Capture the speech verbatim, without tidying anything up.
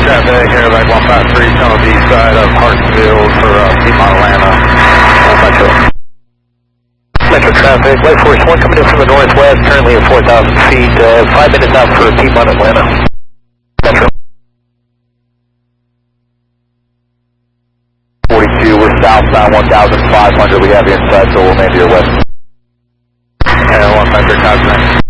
traffic, Airback one five three, tunnel D side of Hartsfield for uh, Piedmont, Atlanta. Uh, Metro. Metro traffic, Light Force one coming in from the northwest, currently at four thousand feet, uh, five minutes out for Piedmont, Atlanta. Metro. forty-two, we're southbound one thousand five hundred, we have you inside, so we'll land to your west. And one five three, copy.